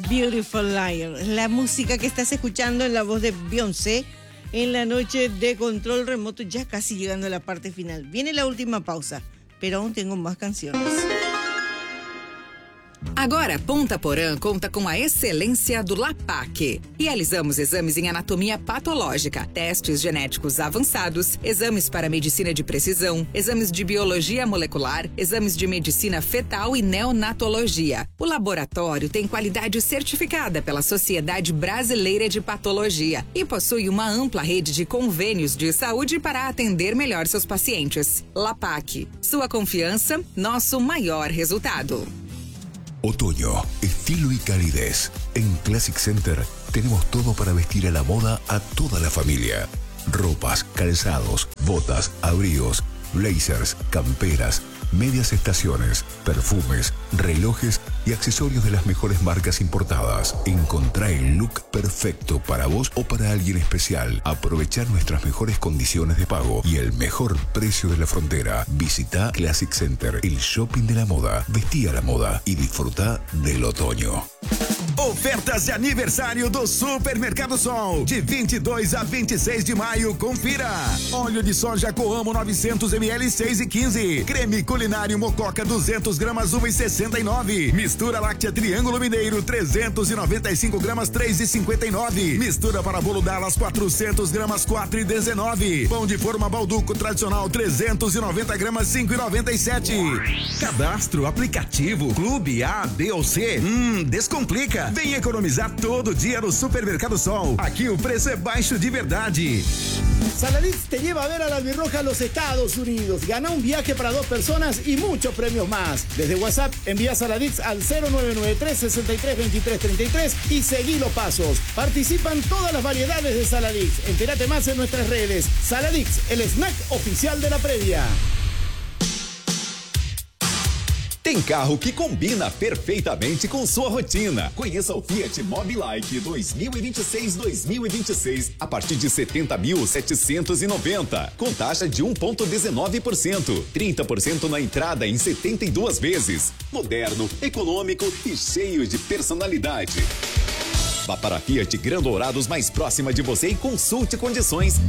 Beautiful Liar, la música que estás escuchando en la voz de Beyoncé en la noche de Control Remoto, ya casi llegando a la parte final. Viene la última pausa, pero aún tengo más canciones. Agora, Ponta Porã conta com a excelência do LAPAC. Realizamos exames em anatomia patológica, testes genéticos avançados, exames para medicina de precisão, exames de biologia molecular, exames de medicina fetal e neonatologia. O laboratório tem qualidade certificada pela Sociedade Brasileira de Patologia e possui uma ampla rede de convênios de saúde para atender melhor seus pacientes. LAPAC, sua confiança, nosso maior resultado. Otoño, estilo y calidez. En Classic Center tenemos todo para vestir a la moda a toda la familia. Ropas, calzados, botas, abrigos, blazers, camperas, medias estaciones, perfumes, relojes y accesorios de las mejores marcas importadas. Encontrá el look perfecto para vos o para alguien especial. Aprovechar nuestras mejores condiciones de pago y el mejor precio de la frontera. Visita Classic Center, el shopping de la moda. Vestí a la moda y disfruta del otoño. Ofertas de aniversário do Supermercado Sol, de 22 a 26 de maio, confira. Óleo de soja Coamo 900 ml 6,15. Creme culinário Mococa 200 gramas 1,69. Mistura láctea Triângulo Mineiro 395 gramas 3,59. Mistura para bolo Dallas 400 gramas 4,19. Pão de forma Balduco tradicional 390 gramas 5,97. Cadastro, aplicativo, clube A, B ou C. Descomplica. Vem economizar todo dia no Supermercado Sol. Aquí o preço é baixo de verdade. Saladix te lleva a ver a la Albirroja a los Estados Unidos. Gana un viaje para 2 personas y muchos premios más. Desde WhatsApp envía Saladix al 0993 63 23 33 y seguí los pasos. Participan todas las variedades de Saladix. Entérate más en nuestras redes. Saladix, el snack oficial de la previa. Tem carro que combina perfeitamente com sua rotina. Conheça o Fiat Mobilike 2026-2026 a partir de 70.790, com taxa de 1,19%, 30% na entrada em 72 vezes. Moderno, econômico e cheio de personalidade. Vá para a Fiat Gran Dourados mais próxima de você e consulte condições.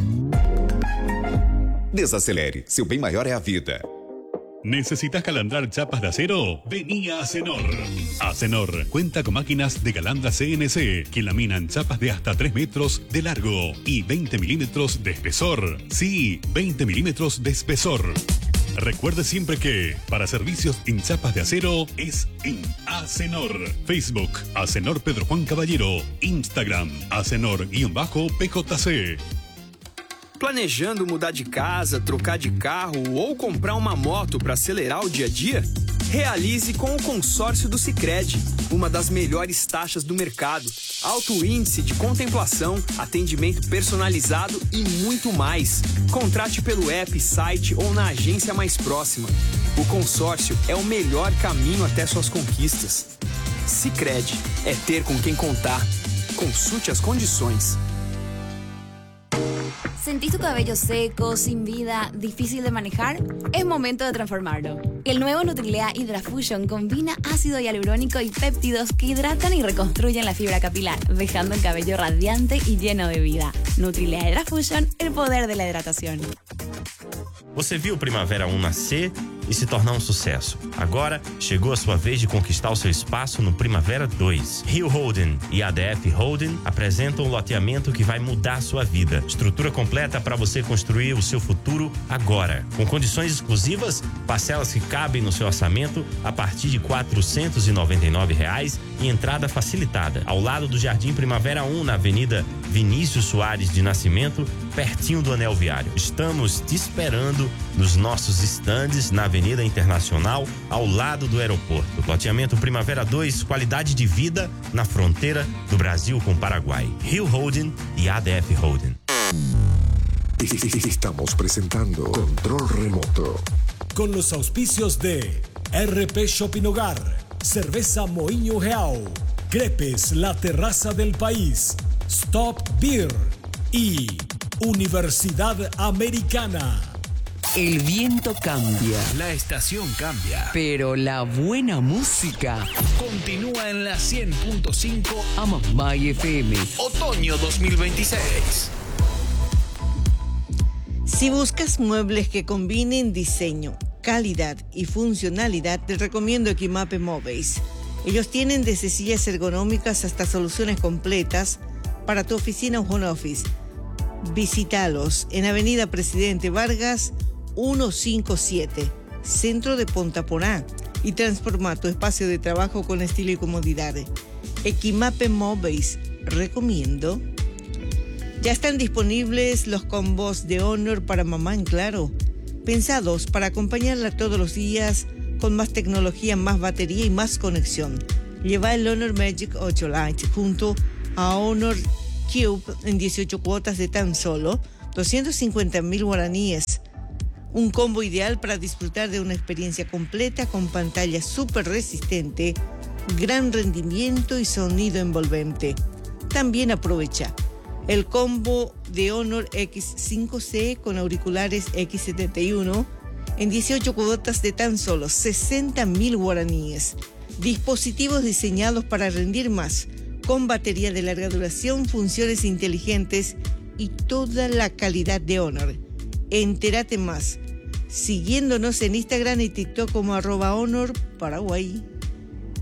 Desacelere, seu bem maior é a vida. ¿Necesitas calandrar chapas de acero? Vení a Acenor. Acenor cuenta con máquinas de calandra CNC que laminan chapas de hasta 3 metros de largo y 20 milímetros de espesor. Sí, 20 milímetros de espesor. Recuerde siempre que para servicios en chapas de acero es en Acenor. Facebook, Acenor Pedro Juan Caballero. Instagram, Acenor_PJC. Planejando mudar de casa, trocar de carro ou comprar uma moto para acelerar o dia a dia? Realize com o consórcio do Sicredi, uma das melhores taxas do mercado, alto índice de contemplação, atendimento personalizado e muito mais. Contrate pelo app, site ou na agência mais próxima. O consórcio é o melhor caminho até suas conquistas. Sicredi, é ter com quem contar. Consulte as condições. ¿Sentís tu cabello seco, sin vida, difícil de manejar? Es momento de transformarlo. El nuevo Nutrilea Hydra Fusion combina ácido hialurónico y péptidos que hidratan y reconstruyen la fibra capilar, dejando el cabello radiante y lleno de vida. Nutrilea Hydra Fusion, el poder de la hidratación. Você viu Primavera 1 nascer e se tornar um sucesso. Agora, chegou a sua vez de conquistar o seu espaço no Primavera 2. Rio Holding e ADF Holding apresentam um loteamento que vai mudar sua vida. Estrutura completa para você construir o seu futuro agora. Com condições exclusivas, parcelas que cabem no seu orçamento a partir de R$ 499 e entrada facilitada. Ao lado do Jardim Primavera 1, na Avenida Vinícius Soares de Nascimento, pertinho do Anel Viário. Estamos te esperando nos nossos estandes na Avenida Internacional, ao lado do aeroporto. Loteamento Primavera 2, qualidade de vida na fronteira do Brasil com o Paraguai. Rio Holding e ADF Holding. Estamos presentando Control Remoto. Con los auspicios de RP Shopping Hogar, Cerveza Moinho Real, Crepes, la terraza del país, Stop Beer y Universidad Americana. El viento cambia, La estación cambia. pero la buena música Continúa en la 100.5 Amamay FM. Otoño 2026. Si buscas muebles que combinen diseño, calidad y funcionalidad, te recomiendo Equimape Móveis. Ellos tienen desde sillas ergonómicas hasta soluciones completas para tu oficina o home office. Visítalos en Avenida Presidente Vargas 157, centro de Punta Porá, y transforma tu espacio de trabajo con estilo y comodidad. Equimape Móveis, recomiendo. Ya están disponibles los combos de Honor para mamá en Claro, pensados para acompañarla todos los días con más tecnología, más batería y más conexión. Lleva el Honor Magic 8 Lite junto a Honor Cube en 18 cuotas de tan solo 250.000 guaraníes. Un combo ideal para disfrutar de una experiencia completa con pantalla súper resistente, gran rendimiento y sonido envolvente. También aprovecha el combo de Honor X5C con auriculares X71 en 18 cuotas de tan solo 60.000 guaraníes. Dispositivos diseñados para rendir más, con batería de larga duración, funciones inteligentes y toda la calidad de Honor. Entérate más siguiéndonos en Instagram y TikTok como @Honor Paraguay.